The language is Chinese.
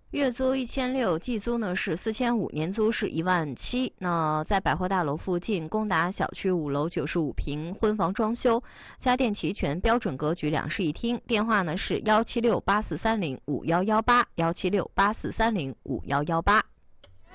月租1600，季租呢是4500，年租是17000。那在百货大楼附近，攻达小区5楼95平，婚房装修，家电齐全，标准格局，2室1厅。电话呢是17684305118，17684305118。